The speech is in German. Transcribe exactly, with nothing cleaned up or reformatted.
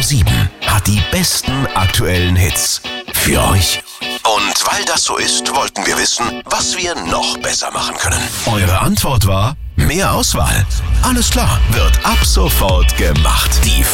sieben hat die besten aktuellen Hits für euch. Und weil das so ist, wollten wir wissen, was wir noch besser machen können. Eure Antwort war: mehr Auswahl. Alles klar, wird ab sofort gemacht. Die